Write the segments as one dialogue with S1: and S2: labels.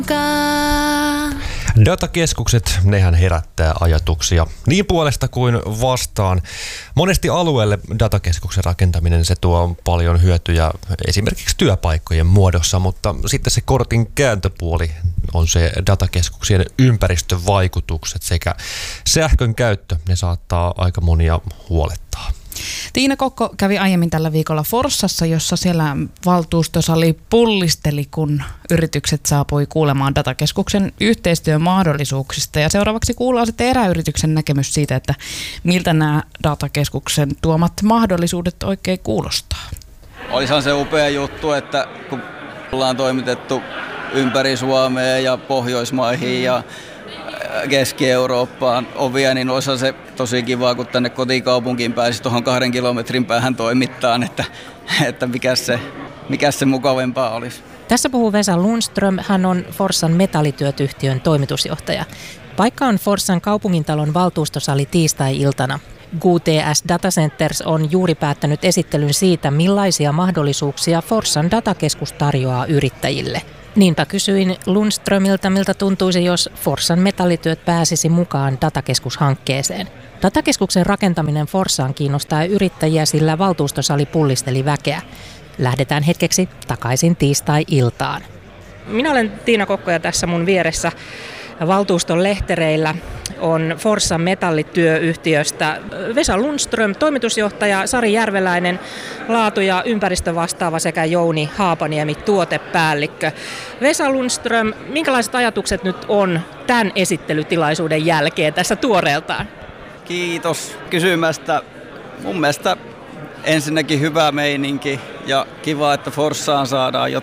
S1: Datakeskukset, nehän herättää ajatuksia niin puolesta kuin vastaan. Monesti alueelle datakeskuksen rakentaminen se tuo paljon hyötyjä esimerkiksi työpaikkojen muodossa, mutta sitten se kortin kääntöpuoli on se datakeskuksien ympäristövaikutukset sekä sähkön käyttö. Ne saattaa aika monia huolettaa.
S2: Tiina Kokko kävi aiemmin tällä viikolla Forssassa, jossa siellä valtuustosali pullisteli, kun yritykset saapui kuulemaan datakeskuksen yhteistyön mahdollisuuksista. Ja seuraavaksi kuullaan sitten eräyrityksen näkemys siitä, että miltä nämä datakeskuksen tuomat mahdollisuudet oikein kuulostaa.
S3: Olisihan se upea juttu, että kun ollaan toimitettu ympäri Suomea ja Pohjoismaihin ja Keski-Eurooppaan ovia, niin olisihan se tosi kiva, kun tänne kotikaupunkiin pääsisi tuohon 2 kilometrin päähän toimittaan, että mikä se mukavempaa olisi.
S4: Tässä puhuu Vesa Lundström, hän on Forssan metallityöt-yhtiön toimitusjohtaja. Paikka on Forssan kaupungintalon valtuustosali tiistai-iltana. QTS Data Centers on juuri päättänyt esittelyn siitä, millaisia mahdollisuuksia Forssan datakeskus tarjoaa yrittäjille. Niinpä kysyin Lundströmiltä, miltä tuntuisi, jos Forssan metallityöt pääsisi mukaan datakeskushankkeeseen. Datakeskuksen rakentaminen Forssaan kiinnostaa yrittäjiä, sillä valtuustosali pullisteli väkeä. Lähdetään hetkeksi takaisin tiistai-iltaan. Minä olen Tiina Kokko ja tässä mun vieressä valtuuston lehtereillä on Forssan metallityöyhtiöstä Vesa Lundström, toimitusjohtaja, Sari Järveläinen, laatu- ja ympäristövastaava sekä Jouni Haapaniemi, tuotepäällikkö. Vesa Lundström, minkälaiset ajatukset nyt on tämän esittelytilaisuuden jälkeen tässä tuoreeltaan?
S3: Kiitos kysymästä. Mun mielestä ensinnäkin hyvä meininki ja kiva, että Forssaan saadaan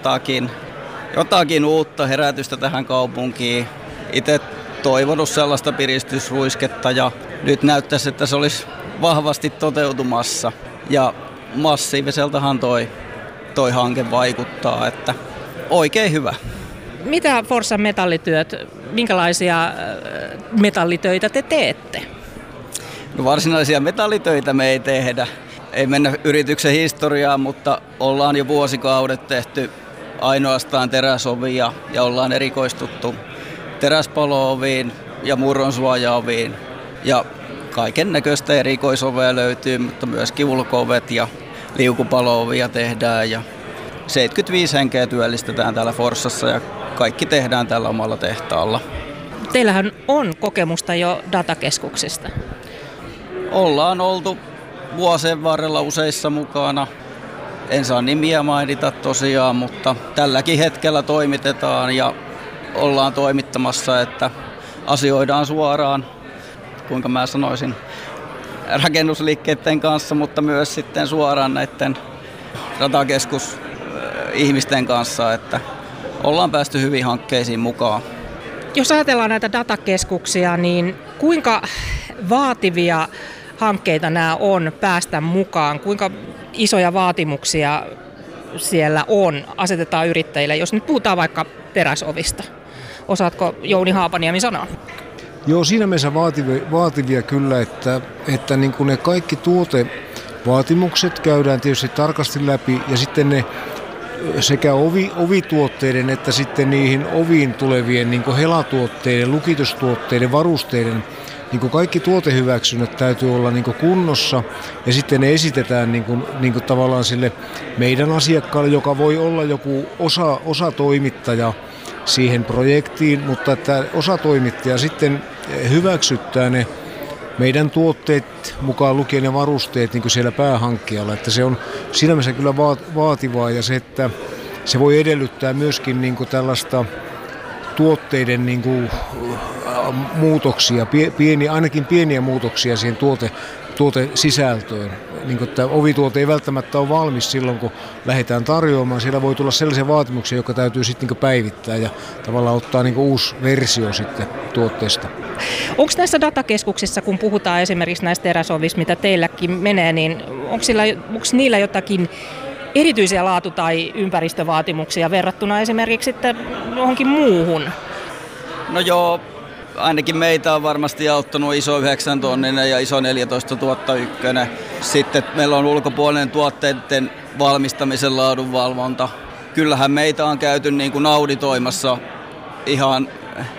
S3: jotakin uutta herätystä tähän kaupunkiin. Itse toivonut sellaista piristysruisketta ja nyt näyttäisi, että se olisi vahvasti toteutumassa. Ja massiiviseltahan toi hanke vaikuttaa, että oikein hyvä.
S4: Mitä Forssan metallityöt, minkälaisia metallitöitä te teette?
S3: No varsinaisia metallitöitä me ei tehdä. Ei mennä yrityksen historiaan, mutta ollaan jo vuosikaudet tehty ainoastaan teräsovia ja ollaan erikoistuttu teräspalo-oviin ja murronsuoja-oviin. Ja kaiken näköistä erikoisovea löytyy, mutta myöskin ulko-ovet ja liukupalo-ovia tehdään. Ja 75 henkeä työllistetään täällä Forssassa ja kaikki tehdään tällä omalla tehtaalla.
S4: Teillähän on kokemusta jo datakeskuksista.
S3: Ollaan oltu vuosien varrella useissa mukana. En saa nimiä mainita tosiaan, mutta tälläkin hetkellä toimitetaan ja ollaan toimittamassa, että asioidaan suoraan, kuinka mä sanoisin, rakennusliikkeiden kanssa, mutta myös sitten suoraan näiden datakeskus-ihmisten kanssa, että ollaan päästy hyvin hankkeisiin mukaan.
S4: Jos ajatellaan näitä datakeskuksia, niin kuinka vaativia hankkeita nämä on päästä mukaan? Kuinka isoja vaatimuksia siellä asetetaan yrittäjille, jos nyt puhutaan vaikka teräsovista? Osaatko Jouni Haapaniemi sanoa?
S5: Joo, siinä mielessä vaativia kyllä, että niin kuin ne kaikki tuotevaatimukset käydään tietysti tarkasti läpi ja sitten ne sekä ovituotteiden että sitten niihin oviin tulevien niin kuin helatuotteiden, lukitustuotteiden, varusteiden, niin kuin kaikki tuotehyväksynnät täytyy olla niin kuin kunnossa ja sitten ne esitetään niin kuin tavallaan sille meidän asiakkaalle, joka voi olla joku osatoimittaja siihen projektiin, mutta että osatoimittaja sitten hyväksyttää ne meidän tuotteet mukaan lukien ne varusteet niin kuin siellä päähankkijalla, että se on siinä mielessä kyllä vaativaa ja se, että se voi edellyttää myöskin niin kuin tällaista tuotteiden niin kuin muutoksia, ainakin pieniä muutoksia siihen tuotesisältöön. Niin kuin, että ovituote ei välttämättä ole valmis silloin, kun lähdetään tarjoamaan. Siellä voi tulla sellaisia vaatimuksia, jotka täytyy sitten niin kuin päivittää ja tavallaan ottaa niin kuin uusi versio sitten tuotteesta.
S4: Onko näissä datakeskuksissa, kun puhutaan esimerkiksi näistä teräsovista, mitä teilläkin menee, niin onko niillä jotakin erityisiä laatu- tai ympäristövaatimuksia verrattuna esimerkiksi sitten johonkin muuhun?
S3: No joo, ainakin meitä on varmasti auttanut iso 9 tonninen ja iso 14 001. Sitten meillä on ulkopuolinen tuotteiden valmistamisen laadunvalvonta. Kyllähän meitä on käyty niin kuin auditoimassa ihan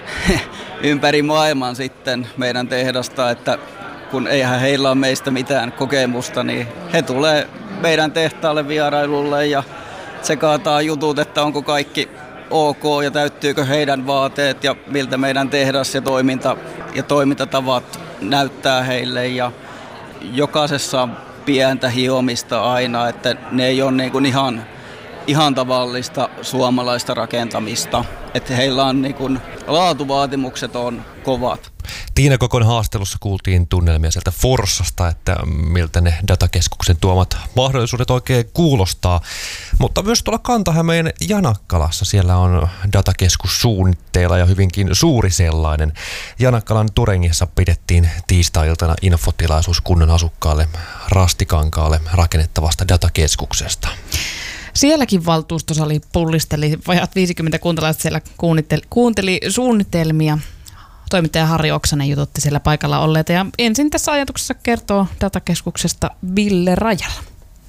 S3: ympäri maailman sitten meidän tehdasta, että kun eihän heillä ole meistä mitään kokemusta, niin he tulee meidän tehtaalle vierailulle ja tsekaataan jutut, että onko kaikki ok ja täyttyykö heidän vaateet ja miltä meidän tehdas ja toimintatavat näyttää heille. Ja jokaisessa on pientä hiomista aina, että ne ei ole niin kuin ihan tavallista suomalaista rakentamista. Että heillä on niin kuin, laatuvaatimukset on kovat.
S1: Tiina Kokon haastelussa kuultiin tunnelmia sieltä Forssasta, että miltä ne datakeskuksen tuomat mahdollisuudet oikein kuulostaa. Mutta myös tuolla Kanta-Hämeen Janakkalassa siellä on datakeskus suunnitteilla ja hyvinkin suuri sellainen. Janakkalan Turengissa pidettiin tiistai-iltana infotilaisuus kunnan asukkaalle Rastikankaalle rakennettavasta datakeskuksesta.
S2: Sielläkin valtuustosali pullisteli, vajat 50 kuntalaista siellä kuunteli suunnitelmia. Toimittaja Harri Oksanen jututti siellä paikalla olleita ja ensin tässä ajatuksessa kertoo datakeskuksesta Ville Rajala.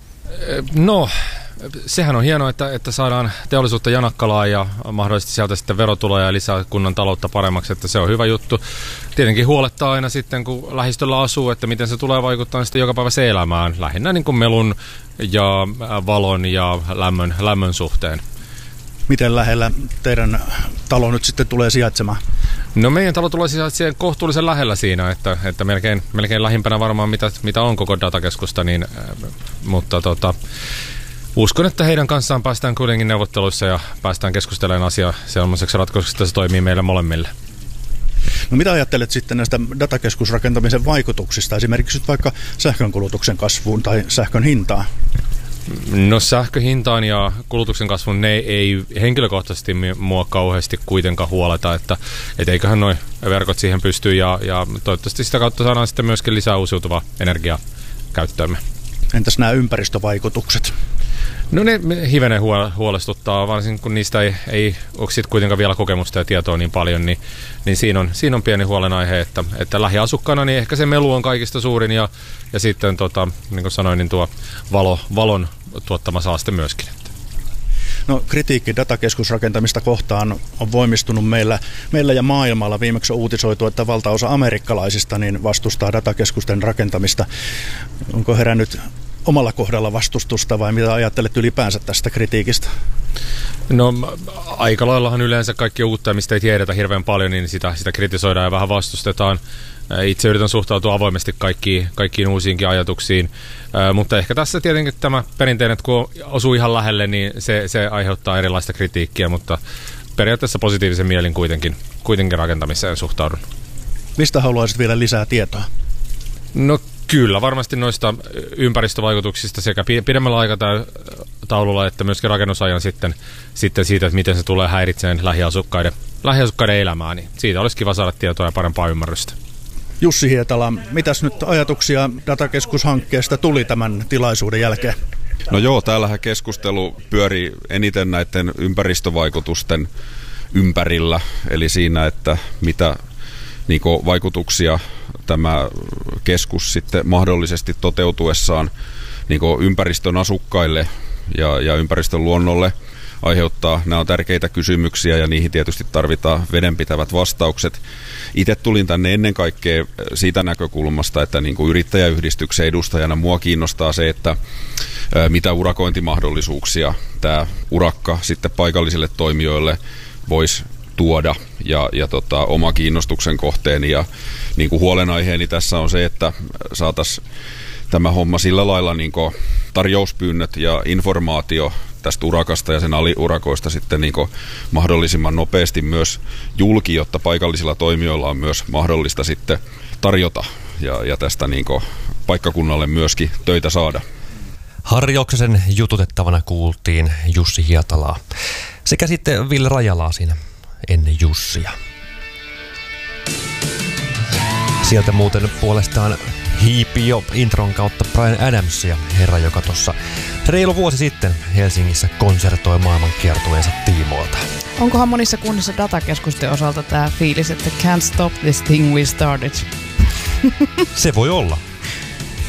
S6: No, sehän on hienoa, että saadaan teollisuutta Janakkalaan ja mahdollisesti sieltä sitten verotuloja ja lisää kunnan taloutta paremmaksi, että se on hyvä juttu. Tietenkin huolettaa aina sitten, kun lähistöllä asuu, että miten se tulee vaikuttaa sitten jokapäiväiseen elämään, lähinnä niin kuin melun ja valon ja lämmön suhteen.
S7: Miten lähellä teidän talo nyt sitten tulee sijaitsemaan?
S6: No meidän talo tulee sijaitsemaan kohtuullisen lähellä siinä, että melkein lähimpänä varmaan mitä on koko datakeskusta, niin, mutta uskon, että heidän kanssaan päästään kuitenkin neuvotteluissa ja päästään keskustelemaan asiaa sellaiseksi ratkaisuksi, että se toimii meille molemmille.
S7: No mitä ajattelet sitten näistä datakeskusrakentamisen vaikutuksista, esimerkiksi nyt vaikka sähkönkulutuksen kasvuun tai sähkön hintaan?
S6: No sähköhintaan ja kulutuksen kasvun ne ei henkilökohtaisesti mua kauheasti kuitenkaan huoleta, että eiköhän noi verkot siihen pysty ja toivottavasti sitä kautta saadaan sitten myöskin lisää uusiutuvaa energiaa käyttöömme.
S7: Entäs nämä ympäristövaikutukset?
S6: No ne hivenen huolestuttaa, varsinkin kun niistä ei ole sitten kuitenkaan vielä kokemusta ja tietoa niin paljon, niin siinä on pieni huolenaihe, että lähiasukkaana niin ehkä se melu on kaikista suurin ja sitten niin kuin sanoin, niin tuo valon tuottama saaste myöskin.
S7: No kritiikki datakeskusrakentamista kohtaan on voimistunut meillä ja maailmalla. Viimeksi on uutisoitu, että valtaosa amerikkalaisista niin vastustaa datakeskusten rakentamista. Onko herännyt omalla kohdalla vastustusta vai mitä ajattelet ylipäänsä tästä kritiikistä?
S6: No aika laillahan yleensä kaikki uutta, mistä ei tiedetä hirveän paljon, niin sitä kritisoidaan ja vähän vastustetaan. Itse yritän suhtautua avoimesti kaikkiin uusiinkin ajatuksiin, mutta ehkä tässä tietenkin tämä perinteinen, että kun osuu ihan lähelle, niin se aiheuttaa erilaista kritiikkiä, mutta periaatteessa positiivisen mielin kuitenkin rakentamiseen suhtaudun.
S7: Mistä haluaisit vielä lisää tietoa?
S6: No kyllä, varmasti noista ympäristövaikutuksista sekä pidemmällä aikataululla että myöskin rakennusajan sitten siitä, että miten se tulee häiritsemään lähiasukkaiden elämää, niin siitä olisi kiva saada tietoa ja parempaa ymmärrystä.
S7: Jussi Hietala, mitäs nyt ajatuksia datakeskushankkeesta tuli tämän tilaisuuden jälkeen?
S8: No joo, täällähän keskustelu pyöri eniten näiden ympäristövaikutusten ympärillä, eli siinä, että mitä vaikutuksia tämä keskus sitten mahdollisesti toteutuessaan ympäristön asukkaille ja ympäristön luonnolle aiheuttaa. Nämä on tärkeitä kysymyksiä ja niihin tietysti tarvitaan vedenpitävät vastaukset. Itse tulin tänne ennen kaikkea siitä näkökulmasta, että yrittäjäyhdistyksen edustajana mua kiinnostaa se, että mitä urakointimahdollisuuksia tämä urakka sitten paikallisille toimijoille voisi tuoda ja oma kiinnostuksen kohteeni ja huolenaiheeni tässä on se, että saataisiin tämä homma sillä lailla tarjouspyynnöt ja informaatio tästä urakasta ja sen aliurakoista sitten mahdollisimman nopeasti myös julki, jotta paikallisilla toimijoilla on myös mahdollista sitten tarjota ja tästä paikkakunnalle myöskin töitä saada.
S1: Harri Oksasen jututettavana kuultiin Jussi Hietalaa sekä sitten Ville Rajalaa siinä ennen Jussia. Sieltä muuten puolestaan hiipi jo intron kautta Bryan Adamsia, herra, joka tuossa reilu vuosi sitten Helsingissä konsertoi maailmankiertueensa tiimoilta.
S2: Onkohan monissa kunnissa datakeskusten osalta tämä fiilis, että can't stop this thing we started?
S1: Se voi olla.